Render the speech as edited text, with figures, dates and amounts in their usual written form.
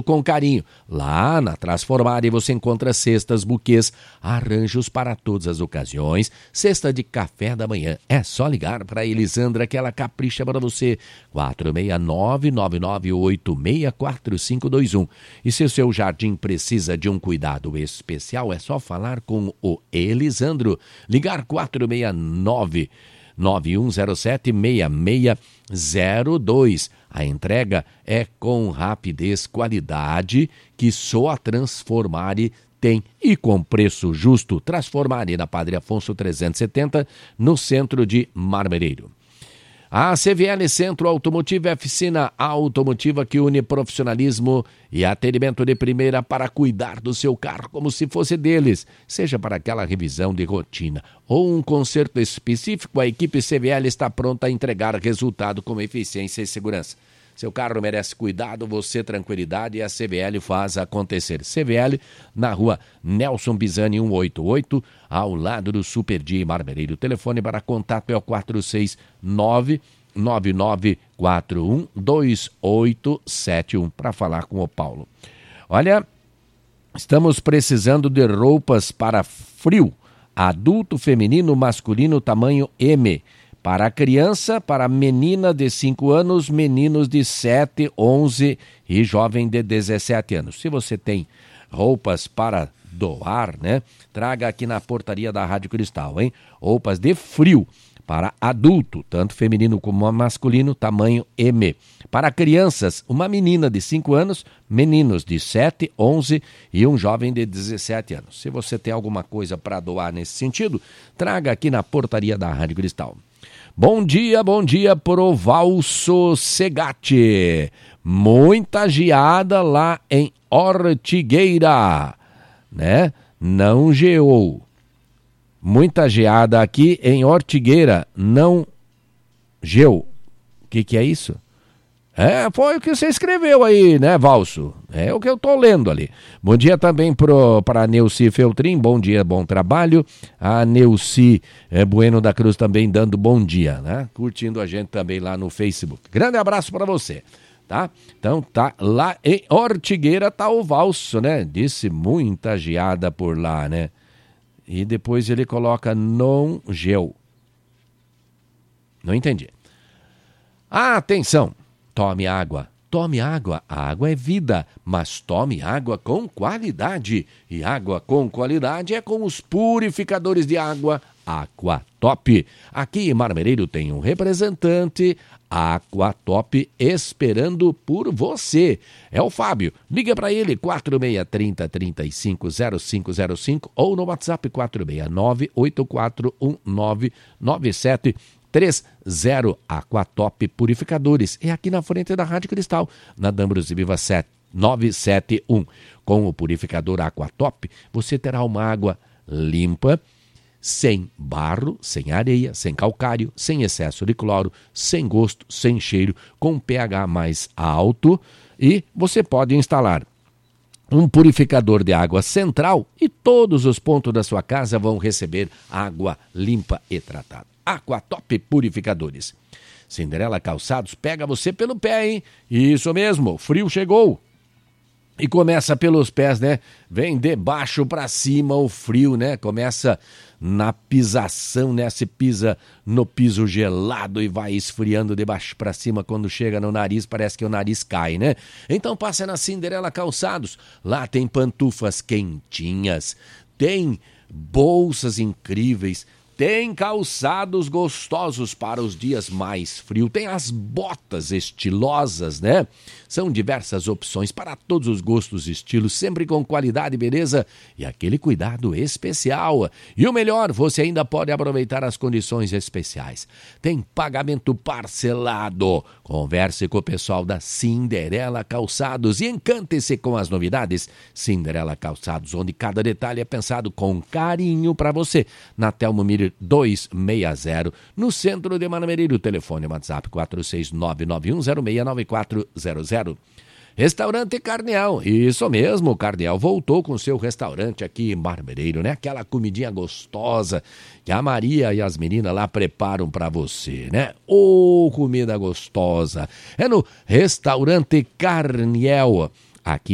com carinho. Lá na Transformare você encontra cestas, buquês, arranjos para todas as ocasiões, cesta de café da manhã. É só ligar para a Elisandra que ela capricha para você. 469-9986-4521. E se o seu jardim precisa de um cuidado especial, é só falar com o Elisandro. Ligar 469-9107-6602. A entrega é com rapidez, qualidade que só a Transformare tem e com preço justo. Transformare na Padre Afonso 370, no centro de Marmereiro. A CVL Centro Automotivo é oficina automotiva que une profissionalismo e atendimento de primeira para cuidar do seu carro como se fosse deles. Seja para aquela revisão de rotina ou um conserto específico, a equipe CVL está pronta a entregar resultado com eficiência e segurança. Seu carro merece cuidado, você tranquilidade e a CVL faz acontecer. CVL na rua Nelson Pisani 188, ao lado do Super Dia Marmereiro. O telefone para contato é o 469-9941-2871 para falar com o Paulo. Olha, estamos precisando de roupas para frio, adulto, feminino, masculino, tamanho M. Para criança, para menina de 5 anos, meninos de 7, 11 e jovem de 17 anos. Se você tem roupas para doar, né? Traga aqui na portaria da Rádio Cristal, hein? Roupas de frio para adulto, tanto feminino como masculino, tamanho M. Para crianças, uma menina de 5 anos, meninos de 7, 11 e um jovem de 17 anos. Se você tem alguma coisa para doar nesse sentido, traga aqui na portaria da Rádio Cristal. Bom dia pro Valso Segatti. Muita geada lá em Ortigueira, né? Não geou. Muita geada aqui em Ortigueira, não geou. O que é isso? Foi o que você escreveu aí, né, Valso? É o que eu tô lendo ali. Bom dia também para a Neuci Feltrin, bom dia, bom trabalho. A Neuci Bueno da Cruz também dando bom dia, né? Curtindo a gente também lá no Facebook. Grande abraço para você, tá? Então tá lá em Ortigueira tá o Valso, né? Disse muita geada por lá, né? E depois ele coloca não gel. Não entendi. Atenção! Tome água, a água é vida, mas tome água com qualidade. E água com qualidade é com os purificadores de água Aquatop. Aqui em Marmereiro tem um representante Aquatop esperando por você. É o Fábio. Liga para ele 4630-350505 ou no WhatsApp 469-84199730 Aquatop Purificadores. É aqui na frente da Rádio Cristal, na D'Ambrosio Viva 971. Com o purificador Aquatop, você terá uma água limpa, sem barro, sem areia, sem calcário, sem excesso de cloro, sem gosto, sem cheiro, com pH mais alto, e você pode instalar um purificador de água central e todos os pontos da sua casa vão receber água limpa e tratada. Aquatop Purificadores. Cinderela Calçados pega você pelo pé, hein? Isso mesmo, o frio chegou. E começa pelos pés, né? Vem de baixo para cima o frio, né? Começa na pisação, né? Se pisa no piso gelado e vai esfriando de baixo para cima. Quando chega no nariz, parece que o nariz cai, né? Então passa na Cinderela Calçados. Lá tem pantufas quentinhas, tem bolsas incríveis, tem calçados gostosos para os dias mais frios. Tem as botas estilosas, né? São diversas opções para todos os gostos e estilos, sempre com qualidade e beleza e aquele cuidado especial. E o melhor, você ainda pode aproveitar as condições especiais. Tem pagamento parcelado. Converse com o pessoal da Cinderela Calçados e encante-se com as novidades. Cinderela Calçados, onde cada detalhe é pensado com carinho para você. Na Telmo Miller 260, no centro de Marmereiro. Telefone WhatsApp 46991069400. Restaurante Cardeal, isso mesmo, o Cardeal voltou com seu restaurante aqui em Marmereiro, né? Aquela comidinha gostosa que a Maria e as meninas lá preparam para você, né? Ô, comida gostosa! É no Restaurante Cardeal, aqui